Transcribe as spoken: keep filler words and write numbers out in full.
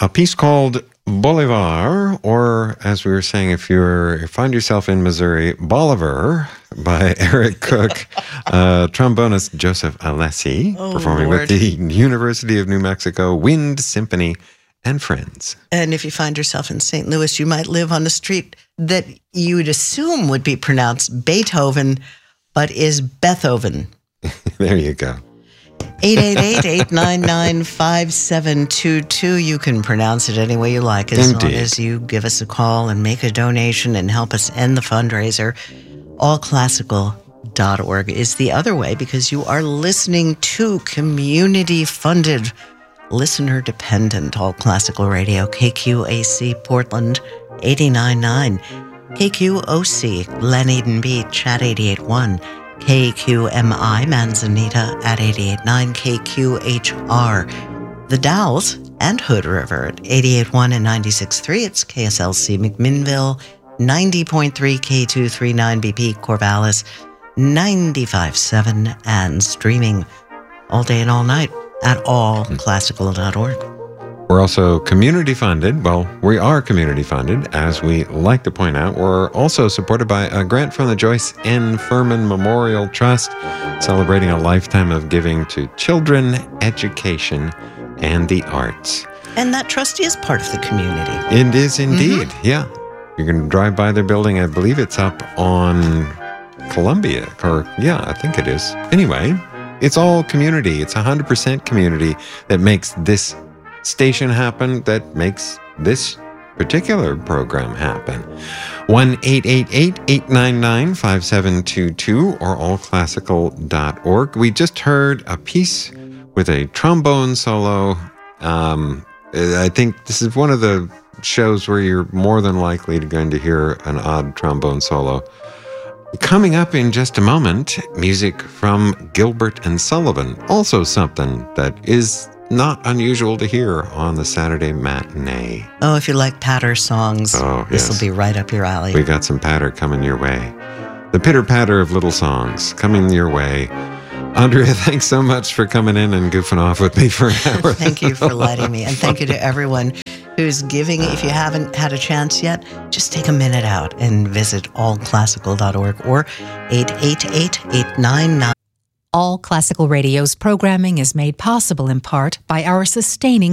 a piece called Bolivar, or as we were saying, if you're you find yourself in Missouri, Bolivar, by Eric Cook, uh, trombonist Joseph Alessi, oh, performing Lord. with the University of New Mexico Wind Symphony and Friends. And if you find yourself in Saint Louis, you might live on a street that you would assume would be pronounced Beethoven, but is Bethoven. There you go. eight eight eight, eight nine nine, five seven two two. You can pronounce it any way you like, as Indeed. long as you give us a call and make a donation and help us end the fundraiser. all classical dot org is the other way, because you are listening to community-funded, listener-dependent All Classical Radio, K Q A C Portland eighty-nine point nine, K Q O C Glen Eden Beach at eighty-eight point one, K Q M I Manzanita at eighty-eight point nine, K Q H R The Dalles and Hood River at eighty-eight point one and ninety-six point three. It's K S L C McMinnville, ninety point three, K two thirty-nine B P Corvallis, ninety-five point seven, and streaming all day and all night at all classical dot org. We're also community funded. Well, we are community funded, as we like to point out. We're also supported by a grant from the Joyce N. Furman Memorial Trust, celebrating a lifetime of giving to children, education, and the arts. And that trust is part of the community. It is indeed, Mm-hmm. yeah. You can drive by their building. I believe it's up on Columbia, or yeah, I think it is. Anyway, it's all community. It's one hundred percent community that makes this station happen, that makes this particular program happen. one eight eight eight, eight nine nine, five seven two two or all classical dot org. We just heard a piece with a trombone solo. Um, I think this is one of the shows where you're more than likely going to hear an odd trombone solo. Coming up in just a moment, music from Gilbert and Sullivan, also something that is not unusual to hear on the Saturday matinee. Oh, if you like patter songs, Oh, this yes. will be right up your alley. We got some patter coming your way. The pitter-patter of little songs coming your way. Andrea, thanks so much for coming in and goofing off with me for an hour. Thank you for letting me. And thank you to everyone who's giving. If you haven't had a chance yet, just take a minute out and visit all classical dot org or eight eight eight, eight nine nine. All Classical Radio's programming is made possible in part by our sustaining